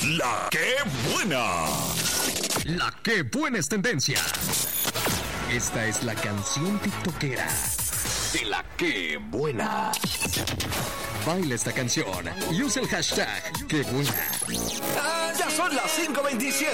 La que buena. La que buena es tendencia. Esta es la canción tiktokera de la que buena. Baila esta canción y usa el hashtag que buena. Ya son las 5:27.